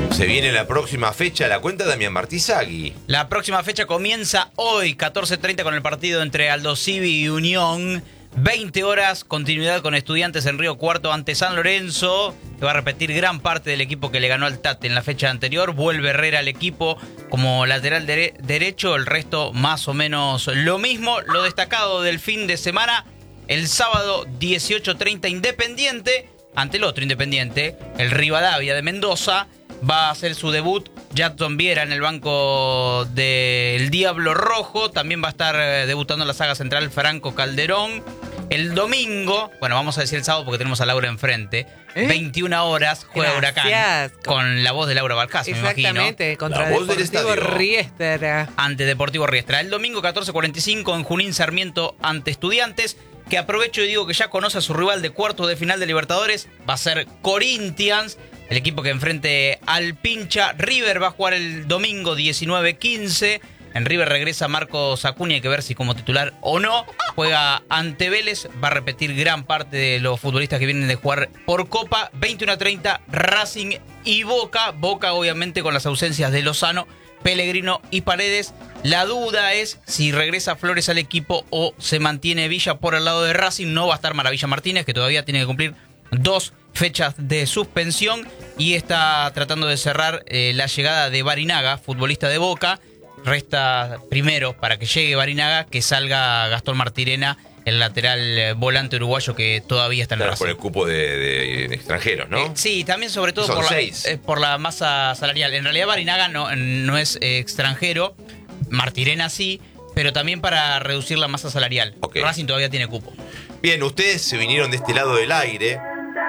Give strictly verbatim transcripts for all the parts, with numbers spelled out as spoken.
Se viene la próxima fecha, la cuenta de Damián Martizagui. La próxima fecha comienza hoy, catorce treinta, con el partido entre Aldosivi y Unión. veinte horas, continuidad con Estudiantes en Río Cuarto ante San Lorenzo, que va a repetir gran parte del equipo que le ganó al Tate en la fecha anterior. Vuelve Herrera al equipo como lateral dere- derecho, el resto más o menos lo mismo. Lo destacado del fin de semana, el sábado dieciocho treinta, Independiente ante el otro Independiente, el Rivadavia de Mendoza. Va a hacer su debut Jackson Viera en el banco del Diablo Rojo. También va a estar debutando en la saga central Franco Calderón. El domingo, bueno, vamos a decir el sábado porque tenemos a Laura enfrente. ¿Eh? veintiuna horas juega Gracias. Huracán con la voz de Laura Balcazo, me imagino. Exactamente, contra La voz del Deportivo estadio. Riestra. Ante Deportivo Riestra. El domingo catorce cuarenta y cinco en Junín Sarmiento ante Estudiantes, que aprovecho y digo que ya conoce a su rival de cuartos de final de Libertadores. Va a ser Corinthians, el equipo que enfrente al Pincha. River va a jugar el domingo diecinueve quince. En River regresa Marcos Acuña, hay que ver si como titular o no. Juega ante Vélez, va a repetir gran parte de los futbolistas que vienen de jugar por Copa. veintiuno treinta, Racing y Boca. Boca obviamente con las ausencias de Lozano, Pellegrino y Paredes. La duda es si regresa Flores al equipo o se mantiene Villa por el lado de Racing. No va a estar Maravilla Martínez, que todavía tiene que cumplir dos fechas de suspensión, y está tratando de cerrar eh, la llegada de Barinaga, futbolista de Boca. Resta primero, para que llegue Barinaga, que salga Gastón Martirena, el lateral eh, volante uruguayo que todavía está en Claro, Racing. por el cupo de, de- de extranjeros, ¿no? Eh, sí, también sobre todo Son por la, seis. eh, por la masa salarial. En realidad Barinaga no, no es eh, extranjero, Martirena sí, pero también para reducir la masa salarial. Ok. Racing todavía tiene cupo. Bien, ustedes se vinieron de este lado del aire.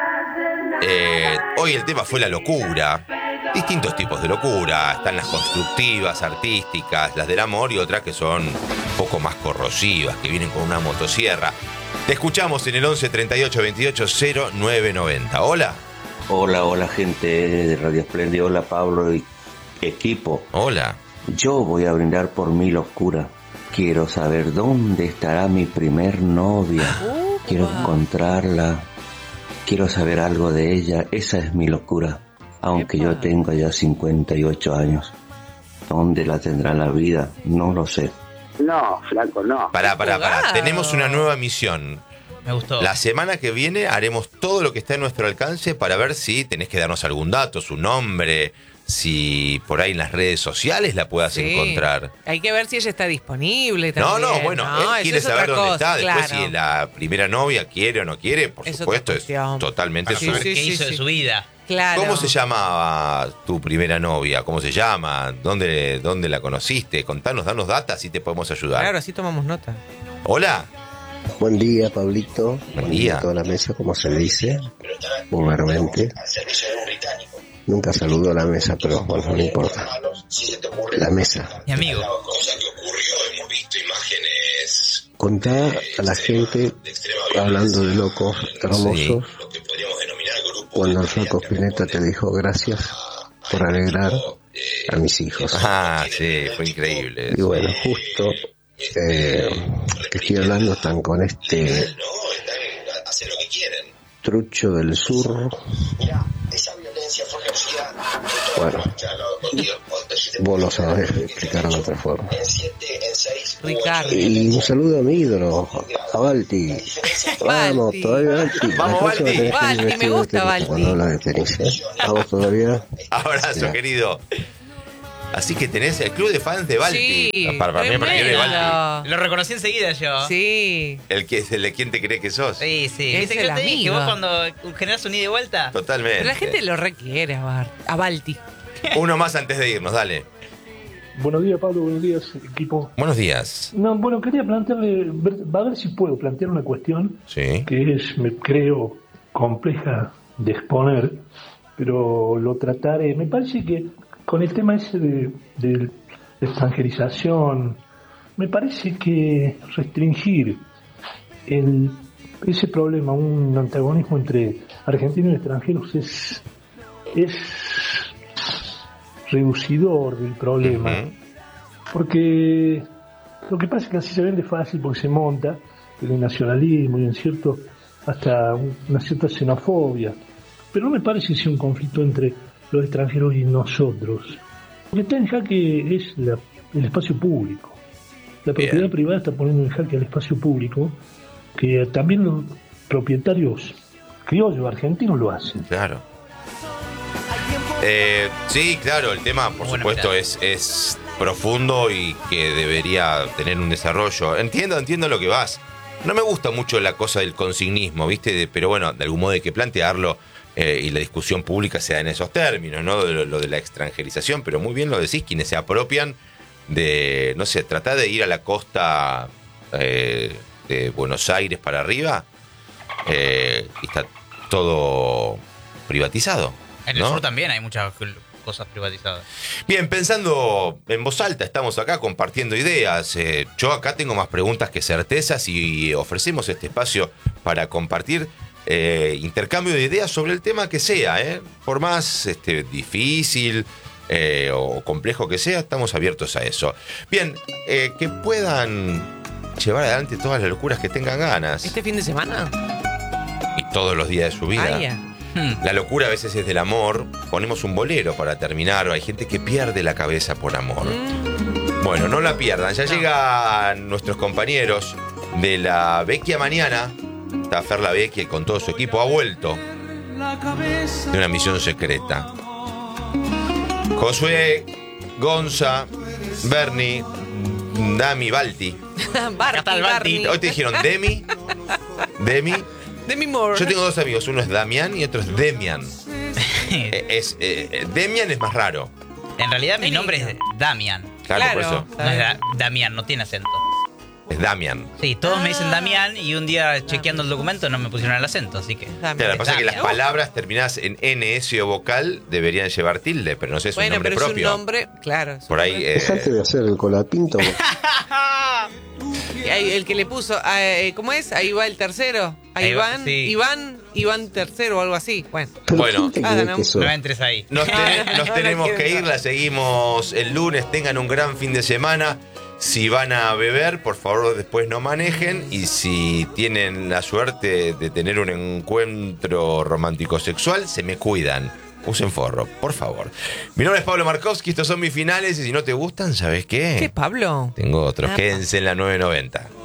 Eh, hoy el tema fue la locura. Distintos tipos de locura. Están las constructivas, artísticas, las del amor, y otras que son un poco más corrosivas, que vienen con una motosierra. Te escuchamos en el once treinta y ocho veintiocho cero nueve noventa. Hola. Hola, hola gente de Radio Espléndido, hola Pablo y equipo. Hola. Yo voy a brindar por mi locura. Quiero saber dónde estará mi primer novia. Quiero encontrarla. Quiero saber algo de ella. Esa es mi locura. Aunque yo tengo ya cincuenta y ocho años. ¿Dónde la tendrá la vida? No lo sé. No, flaco, no. Pará, pará, pará. Jugado. Tenemos una nueva misión. Me gustó. La semana que viene haremos todo lo que está en nuestro alcance para ver si tenés que darnos algún dato, su nombre, si por ahí en las redes sociales la puedas Sí. encontrar. Hay que ver si ella está disponible No, también. no, bueno, No, él eso quiere es saber otra dónde cosa, está. Después, claro. si la primera novia quiere o no quiere, por Es otra supuesto, es cuestión. totalmente Para su... saber sí, qué sí, hizo sí. de su vida. Claro. ¿Cómo se llamaba tu primera novia? ¿Cómo se llama? ¿Dónde, dónde la conociste? Contanos, danos data, así te podemos ayudar. Claro, así tomamos nota. Hola. Buen día, Pablito. Buen día. a toda la mesa, como se dice, vulgarmente. Nunca saludo a la mesa, pero bueno, no importa. La mesa. Mi amigo. Contá a la gente, hablando de locos hermosos, cuando el flaco Spinetta te dijo gracias por alegrar a mis hijos. Ah, sí, fue increíble. Y bueno, justo eh, que estoy hablando están con este trucho del sur. Bueno, vos lo sabés explicar de otra forma. Ricardo. Y un saludo a mi ídolo, a Balti. Vamos, Balti. todavía Balti. La Vamos, próxima Balti. tenés que ir Balti, me vestido de gusta tenis Balti. cuando hablas de tenis, ¿eh? Vamos todavía. Abrazo, Ya. querido. Así que tenés el club de fans de Balti. Sí, para, para mí, para mí de tremendo. Balti. Lo reconocí enseguida yo. Sí. El que es el de quién te cree que sos. Sí, sí. Es ¿Viste que el yo te dije? amigo. Vos cuando generás un ida y vuelta. Totalmente. Pero la gente lo requiere a, Bar- a Balti. Uno más antes de irnos, dale. Buenos días, Pablo. Buenos días, equipo. Buenos días. No, bueno, quería plantearle, ver- va a ver si puedo plantear una cuestión Sí. que es, me creo, compleja de exponer, pero lo trataré. Me parece que con el tema ese de, de la extranjerización, me parece que restringir el, ese problema, un antagonismo entre argentinos y extranjeros, es, es reducidor del problema. Ujú. Porque lo que pasa es que así se vende fácil porque se monta en el nacionalismo y en cierto, hasta un- una cierta xenofobia. Pero no me parece que sea un conflicto entre los extranjeros y nosotros. Lo que está en jaque es la, el espacio público. La propiedad Bien. privada está poniendo en jaque al espacio público, que también los propietarios criollos argentinos lo hacen. Claro. Eh, sí, claro, el tema, por Buena supuesto, mirada. es, es profundo y que debería tener un desarrollo. Entiendo, entiendo lo que vas. No me gusta mucho la cosa del consignismo, ¿viste? De- pero bueno, de algún modo hay que plantearlo eh, y la discusión pública se da en esos términos, ¿no? De lo, lo de la extranjerización, pero muy bien lo decís, quienes se apropian de, no sé, tratar de ir a la costa eh, de Buenos Aires para arriba eh, y está todo privatizado. En el ¿no? sur también hay muchas cosas privatizadas. Bien, pensando en voz alta, estamos acá compartiendo ideas. Eh, yo acá tengo más preguntas que certezas y ofrecemos este espacio para compartir eh, intercambio de ideas sobre el tema que sea, ¿eh? Por más este, difícil eh, o complejo que sea, estamos abiertos a eso. Bien, eh, que puedan llevar adelante todas las locuras que tengan ganas ¿Este fin de semana? y todos los días de su vida. Ah, ya. Hmm. La locura a veces es del amor. Ponemos un bolero para terminar. Hay gente que pierde la cabeza por amor. Bueno, no la pierdan. Ya llegan nuestros compañeros de la Vecchia Mañana. Está Fer La Vecchia y con todo su equipo ha vuelto de una misión secreta. Josué, Gonza, Bernie, Dami, Balti. Barty, está el Barty. Barney. Hoy te dijeron Demi, Demi. Demi Moore. Yo tengo dos amigos, uno es Damián y otro es Demian. Eh, es, eh, Demian es más raro. En realidad mi Demi. nombre es Damian. Claro, Claro. por eso. No es Da- Damián, no tiene acento. Es Damian. Sí, todos me dicen Damián y un día chequeando el documento no me pusieron el acento, así que... Dame. Claro, lo que pasa es que las Damian. palabras terminadas en N, S o vocal deberían llevar tilde, pero no sé, es un Bueno, nombre pero propio. es un nombre, claro. es un Por ahí, nombre. eh, Dejate de hacer el colapinto. Y ahí el que le puso, eh, ¿cómo es? Ahí va el tercero. Ahí Ahí va, van, sí. Iván, Iván tercero o algo así. Bueno. Pero Bueno. ¿quién te Ah, cree no. que sos? No entres ahí. nos, te- No, nos no, tenemos no que quiero ir, la seguimos el lunes, tengan un gran fin de semana. Si van a beber, por favor después no manejen. Y si tienen la suerte de tener un encuentro romántico sexual, se me cuidan. Usen forro, por favor. Mi nombre es Pablo Markovsky, estos son mis finales. Y si no te gustan, ¿sabes qué? ¿Qué, Pablo? Tengo otros, Ah, quédense en la nueve noventa.